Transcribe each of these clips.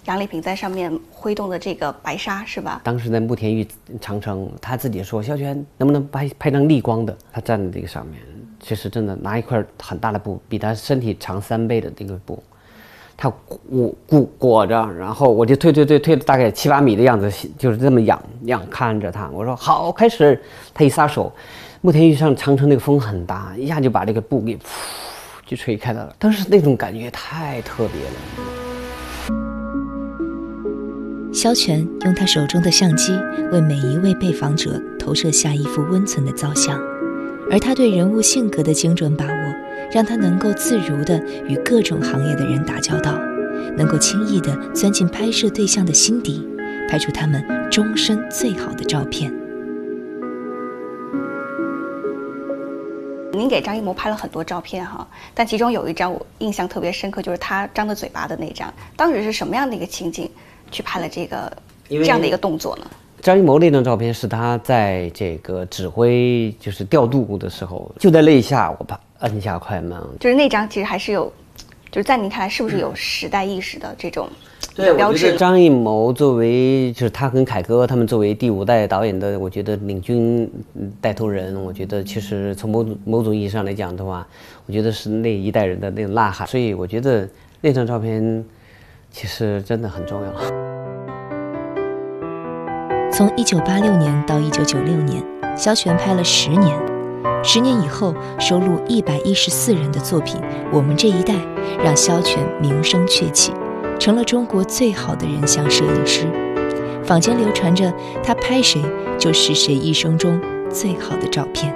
杨丽萍在上面挥动的这个白纱是吧？ 当时在慕田峪长城，他自己说萧全能不能拍张逆光的？他站在这个上面，其实真的拿一块很大的布，比他身体长3倍的这个布，他裹着，然后我就推了大概7、8米的样子，就是这么仰看着他。我说好，开始。他一撒手，慕田峪上长城那个风很大，一下就把这个布给就吹开了。当时那种感觉太特别了。 萧全用他手中的相机为每一位被访者投射下一幅温存的造像，而他对人物性格的精准把握，让他能够自如地与各种行业的人打交道，能够轻易地钻进拍摄对象的心底，拍出他们终身最好的照片。 您给张艺谋拍了很多照片哈，但其中有一张我印象特别深刻，就是他张着嘴巴的那张。当时是什么样的一个情景去拍了这样的一个动作呢？ 张艺谋那张照片是他在这个指挥就是调度的时候，就在那一下我把按下快门， 就是那张其实还是有，就是在您看来是不是有时代意识的这种对标志？ 张艺谋作为就是他跟凯歌他们作为第5代导演的，我觉得领军带头人，我觉得其实从某种意义上来讲的话，我觉得是那一代人的那种呐喊，所以我觉得那张照片其实真的很重要。 从1986年到1996年，萧全拍了10年。10年以后，收录114人的作品《我们这一代》，让萧全名声鹊起，成了中国最好的人像摄影师。坊间流传着他拍谁就是谁一生中最好的照片。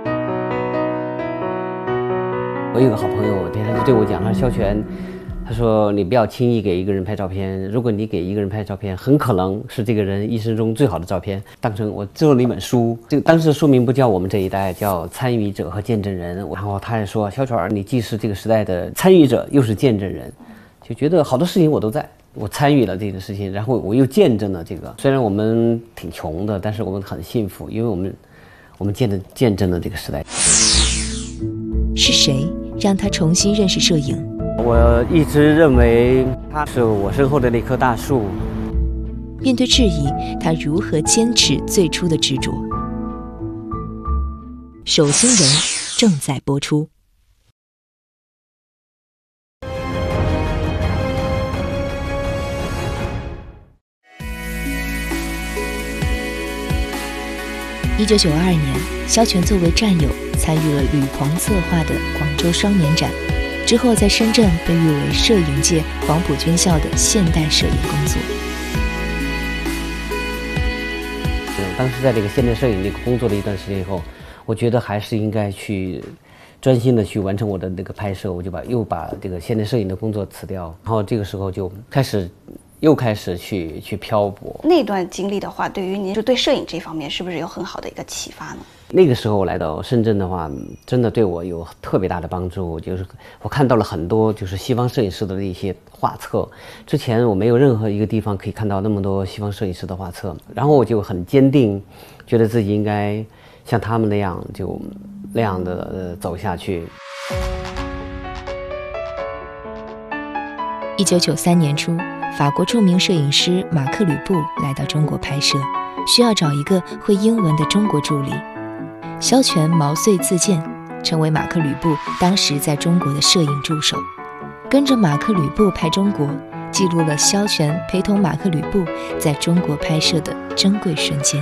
我有个好朋友，天天就对我讲，他说萧全，他说你不要轻易给一个人拍照片，如果你给一个人拍照片，很可能是这个人一生中最好的照片。当成我做了一本书，这个当时书名不叫我们这一代，叫参与者和见证人。然后他也说，萧全你既是这个时代的参与者，又是见证人，就觉得好多事情我都在，我参与了这个事情，然后我又见证了这个。虽然我们挺穷的，但是我们很幸福，因为我们见证了这个时代。 是谁让他重新认识摄影？ 我一直认为他是我身后的那棵大树。 面对质疑，他如何坚持最初的执着？手心人正在播出。1992年，萧全作为战友参与了吕鹏策划的广州双年展，之后在深圳被誉为摄影界黄埔军校的现代摄影工作。 当时在这个现代摄影这个工作了一段时间以后，我觉得还是应该去专心的去完成我的那个拍摄，我就又把这个现代摄影的工作辞掉，然后这个时候就又开始去漂泊。 那段经历的话，对于您就对摄影这方面是不是有很好的一个启发呢？ 那个时候我来到深圳的话，真的对我有特别大的帮助。就是我看到了很多就是西方摄影师的那些画册，之前我没有任何一个地方可以看到那么多西方摄影师的画册，然后我就很坚定，觉得自己应该像他们那样的走下去。 1993年初，法国著名摄影师马克·吕布来到中国拍摄，需要找一个会英文的中国助理。萧全毛遂自荐，成为马克·吕布当时在中国的摄影助手，跟着马克·吕布拍中国，记录了萧全陪同马克·吕布在中国拍摄的珍贵瞬间。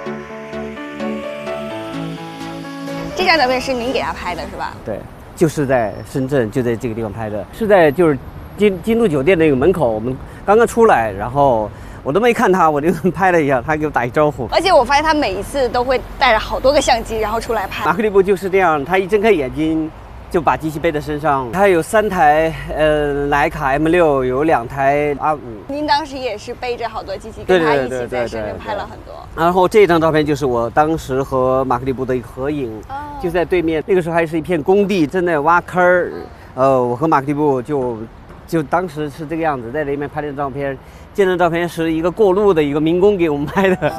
这张照片是您给他拍的是吧？ 对，就是在深圳，就在这个地方拍的，是在就是金都酒店那个门口，我们刚刚出来，然后我都没看他，我就拍了一下，他给我打一招呼。 而且我发现他每一次都会带着好多个相机，然后出来拍。 马克·吕布就是这样，他一睁开眼睛就把机器背在身上。他有3台徕卡 M6，有2台R5。 您当时也是背着好多机器，跟他一起在深圳拍了很多。 然后这张照片就是我当时和马克·吕布的一个合影，就在对面。那个时候还是一片工地，正在挖坑儿。我和马克·吕布就当时是这个样子，在那边拍的照片。这张照片是一个过路的一个民工给我们拍的。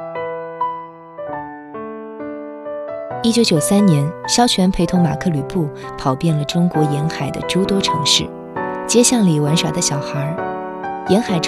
1993年，萧全陪同马克·吕布跑遍了中国沿海的诸多城市，接巷里玩耍的小孩，沿海